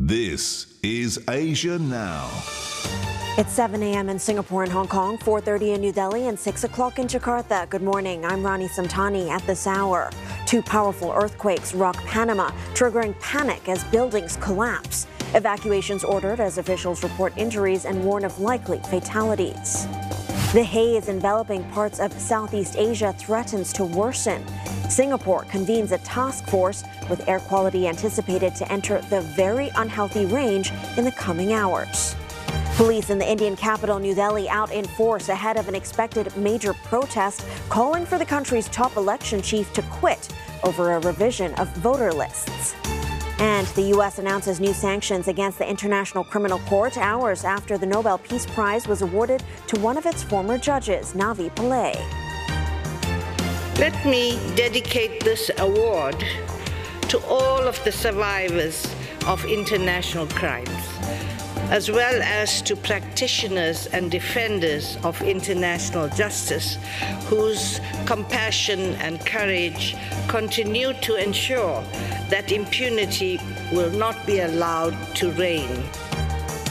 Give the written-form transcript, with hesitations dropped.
This is Asia Now. It's 7 a.m. in Singapore and Hong Kong, 4:30 in New Delhi, and 6 o'clock in Jakarta. Good morning. I'm Rani Samtani. At this hour, two powerful earthquakes rock Panama, triggering panic as buildings collapse. Evacuations ordered as officials report injuries and warn of likely fatalities. The haze enveloping parts of Southeast Asia threatens to worsen. Singapore convenes a task force with air quality anticipated to enter the very unhealthy range in the coming hours. Police in the Indian capital, New Delhi, out in force ahead of an expected major protest, calling for the country's top election chief to quit over a revision of voter lists. And the U.S. announces new sanctions against the International Criminal Court hours after the Nobel Peace Prize was awarded to one of its former judges, Navi Pillay. Let me dedicate this award to all of the survivors of international crimes, as well as to practitioners and defenders of international justice whose compassion and courage continue to ensure that impunity will not be allowed to reign.